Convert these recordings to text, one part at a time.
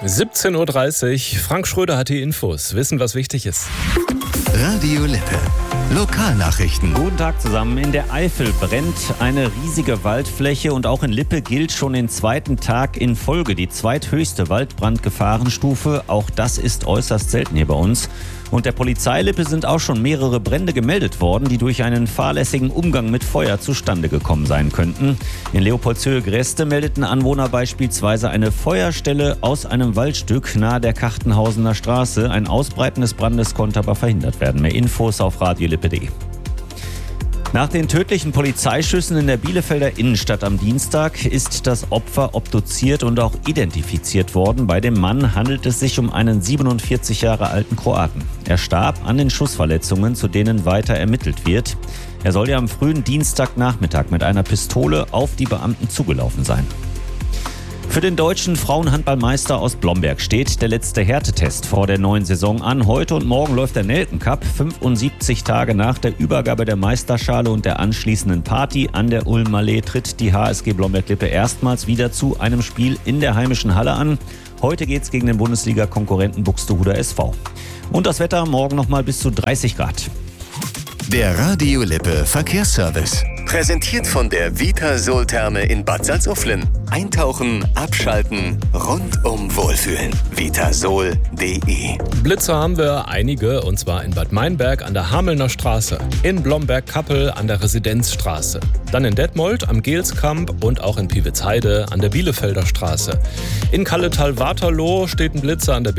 17:30 Uhr. Frank Schröder hat die Infos. Wissen, was wichtig ist. Radio Lippe. Lokalnachrichten. Guten Tag zusammen. In der Eifel brennt eine riesige Waldfläche und auch in Lippe gilt schon den zweiten Tag in Folge die zweithöchste Waldbrandgefahrenstufe. Auch das ist äußerst selten hier bei uns. Und der Polizei Lippe sind auch schon mehrere Brände gemeldet worden, die durch einen fahrlässigen Umgang mit Feuer zustande gekommen sein könnten. In Leopoldshöhe-Greste meldeten Anwohner beispielsweise eine Feuerstelle aus einem Waldstück nahe der Kachtenhausener Straße. Ein Ausbreiten des Brandes konnte aber verhindert werden. Mehr Infos auf radiolippe.de. Nach den tödlichen Polizeischüssen in der Bielefelder Innenstadt am Dienstag ist das Opfer obduziert und auch identifiziert worden. Bei dem Mann handelt es sich um einen 47 Jahre alten Kroaten. Er starb an den Schussverletzungen, zu denen weiter ermittelt wird. Er soll ja am frühen Dienstagnachmittag mit einer Pistole auf die Beamten zugelaufen sein. Für den deutschen Frauenhandballmeister aus Blomberg steht der letzte Härtetest vor der neuen Saison an. Heute und morgen läuft der Nelken Cup, 75 Tage nach der Übergabe der Meisterschale und der anschließenden Party an der Ulmallee tritt die HSG Blomberg-Lippe erstmals wieder zu einem Spiel in der heimischen Halle an. Heute geht's gegen den Bundesliga-Konkurrenten Buxtehuder SV. Und das Wetter morgen nochmal bis zu 30 Grad. Der Radio Lippe Verkehrsservice. Präsentiert von der Vitasol-Therme in Bad Salzuflen. Eintauchen, abschalten, rundum wohlfühlen. Vitasol.de. Blitzer haben wir einige, und zwar in Bad Meinberg an der Hamelner Straße, in Blomberg-Kappel an der Residenzstraße, dann in Detmold am Geelskamp und auch in Piewitzheide an der Bielefelder Straße. In Kalletal-Waterloo steht ein Blitzer an der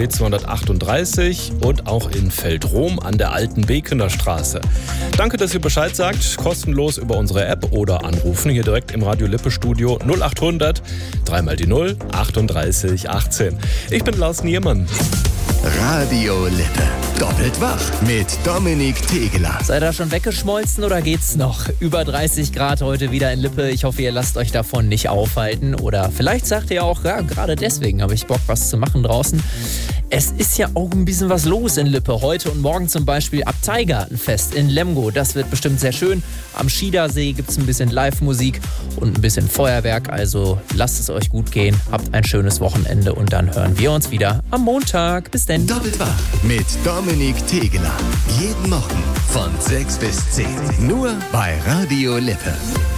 B238 und auch in Feldrom an der alten Bekener Straße. Danke, dass ihr Bescheid sagt, kostenlos über unsere App oder anrufen, hier direkt im Radio Lippe Studio 0800 3 mal die 0 38 18. Ich bin Lars Niermann. Radio Lippe. Doppelt wach mit Dominik Tegeler. Seid ihr schon weggeschmolzen oder geht's noch? Über 30 Grad heute wieder in Lippe. Ich hoffe, ihr lasst euch davon nicht aufhalten. Oder vielleicht sagt ihr auch, ja, gerade deswegen habe ich Bock, was zu machen draußen. Es ist ja auch ein bisschen was los in Lippe. Heute und morgen zum Beispiel Abteigartenfest in Lemgo. Das wird bestimmt sehr schön. Am Schiedersee gibt es ein bisschen Live-Musik und ein bisschen Feuerwerk. Also lasst es euch gut gehen. Habt ein schönes Wochenende und dann hören wir uns wieder am Montag. Bis dann. Doppelt wach mit Dominik Tegeler. Jeden Morgen von 6 bis 10. Nur bei Radio Lippe.